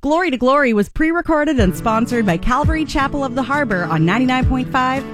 Glory to Glory was pre-recorded and sponsored by Calvary Chapel of the Harbor on 99.5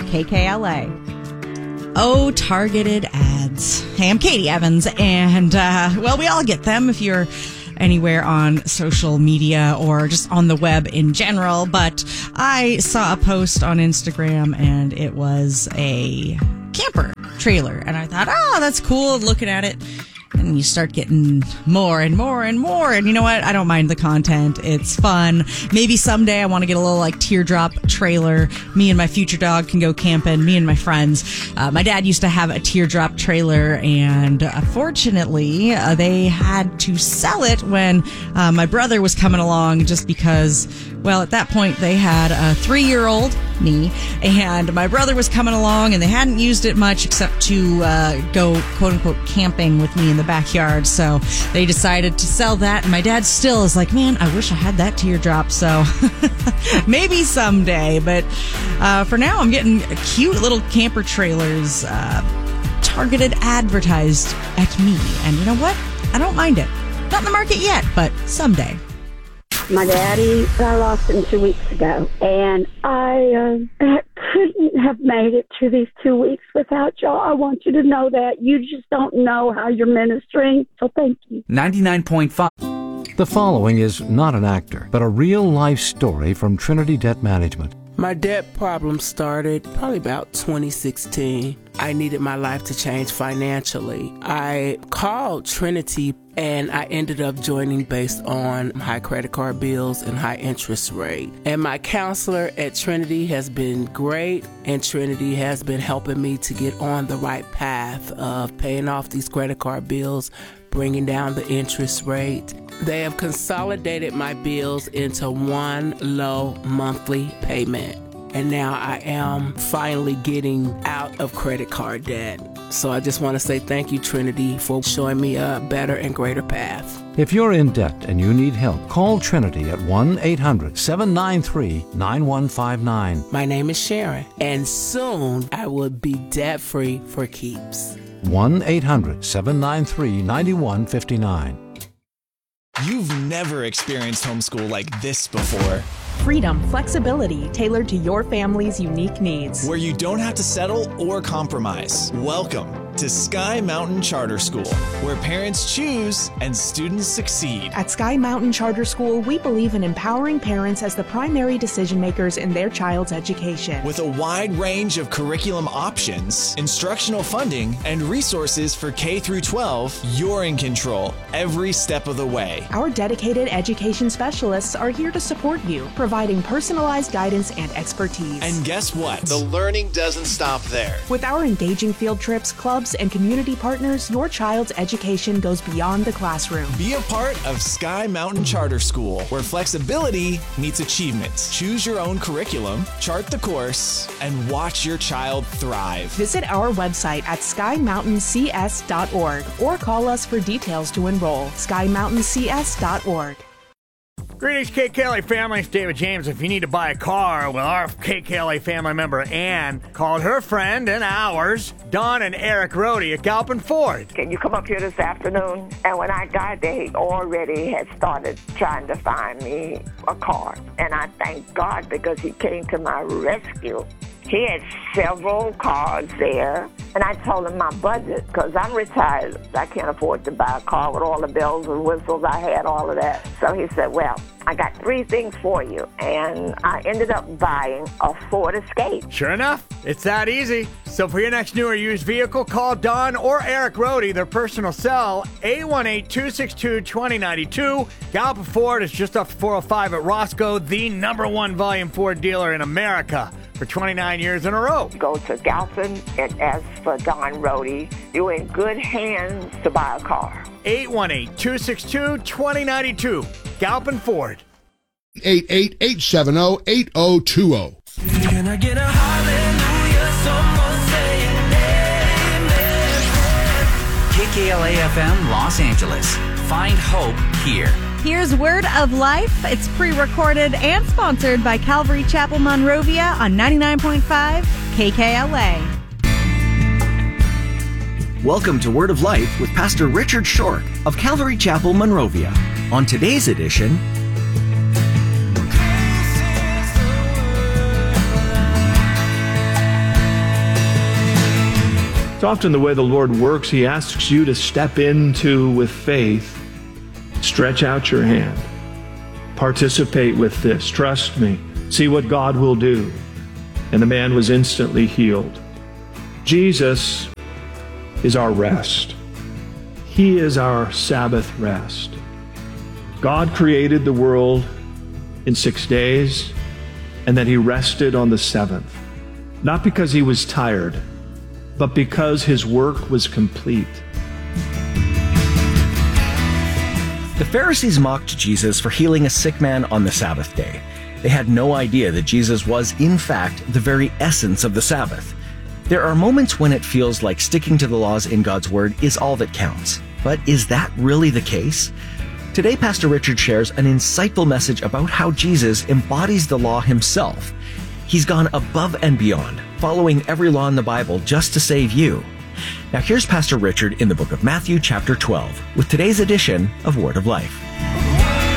KKLA. Oh, targeted ads. Hey, I'm Katie Evans, and, we all get them if you're anywhere on social media or just on the web in general, but I saw a post on Instagram, and it was a camper trailer, and I thought, that's cool, looking at it. And you start getting more and more and more. And you know what? I don't mind the content. It's fun. Maybe someday I want to get a little teardrop trailer. Me and my future dog can go camping. Me and my friends. My dad used to have a teardrop trailer, and fortunately, they had to sell it when my brother was coming along, just because, at that point they had a 3-year-old, me, and my brother was coming along, and they hadn't used it much except to go quote unquote camping with me in the backyard. So they decided to sell that, and my dad still is like, man, I wish I had that teardrop. So maybe someday, but for now I'm getting cute little camper trailers targeted advertised at me, and you know what? I don't mind it. Not in the market yet, but someday. My daddy, I lost him 2 weeks ago, and I couldn't have made it through these 2 weeks without y'all. I want you to know that. You just don't know how you're ministering, so thank you. 99.5. The following is not an actor, but a real-life story from Trinity Debt Management. My debt problem started probably about 2016. I needed my life to change financially. I called Trinity, and I ended up joining based on high credit card bills and high interest rate. And my counselor at Trinity has been great, and Trinity has been helping me to get on the right path of paying off these credit card bills, bringing down the interest rate. They have consolidated my bills into one low monthly payment. And now I am finally getting out of credit card debt. So I just want to say thank you, Trinity, for showing me a better and greater path. If you're in debt and you need help, call Trinity at 1-800-793-9159. My name is Sharon, and soon I will be debt-free for keeps. 1-800-793-9159. You've never experienced homeschool like this before. Freedom, flexibility, tailored to your family's unique needs. Where you don't have to settle or compromise. Welcome to Sky Mountain Charter School, where parents choose and students succeed. At Sky Mountain Charter School, we believe in empowering parents as the primary decision makers in their child's education. With a wide range of curriculum options, instructional funding, and resources for K through 12, you're in control every step of the way. Our dedicated education specialists are here to support you, providing personalized guidance and expertise. And guess what? The learning doesn't stop there. With our engaging field trips, clubs, and community partners, your child's education goes beyond the classroom. Be a part of Sky Mountain Charter School, where flexibility meets achievement. Choose your own curriculum, chart the course, and watch your child thrive. Visit our website at skymountaincs.org or call us for details to enroll. skymountaincs.org. Greetings, KKLA family. It's David James. If you need to buy a car, well, our KKLA family member Ann called her friend and ours, Don and Eric Rohde at Galpin Ford. Can you come up here this afternoon? And when I got there, he already had started trying to find me a car. And I thank God because he came to my rescue. He had several cars there, and I told him my budget, because I'm retired. I can't afford to buy a car with all the bells and whistles. I had all of that. So he said, well, I got 3 things for you, and I ended up buying a Ford Escape. Sure enough, it's that easy. So for your next new or used vehicle, call Don or Eric Rohde, their personal cell, 818-262-2092. Galpin Ford is just off the 405 at Roscoe, the #1 volume Ford dealer in America for 29 years in a row. Go to Galpin and ask for Don Rohde. You're in good hands to buy a car. 818-262-2092. Galpin Ford. 888-870-8020. Can I get a hallelujah? Someone say amen. KKLA-FM Los Angeles. Find hope here. Here's Word of Life. It's pre-recorded and sponsored by Calvary Chapel Monrovia on 99.5 KKLA. Welcome to Word of Life with Pastor Richard Shork of Calvary Chapel Monrovia. On today's edition, It's often the way the Lord works. He asks you to step into with faith. Stretch out your hand. Participate with this. Trust me. See what God will do. And the man was instantly healed. Jesus is our rest. He is our Sabbath rest. God created the world in 6 days, and then he rested on the seventh. Not because he was tired, but because his work was complete. The Pharisees mocked Jesus for healing a sick man on the Sabbath day. They had no idea that Jesus was, in fact, the very essence of the Sabbath. There are moments when it feels like sticking to the laws in God's Word is all that counts. But is that really the case? Today, Pastor Richard shares an insightful message about how Jesus embodies the law himself. He's gone above and beyond, following every law in the Bible just to save you. Now here's Pastor Richard in the book of Matthew chapter 12 with today's edition of Word of Life.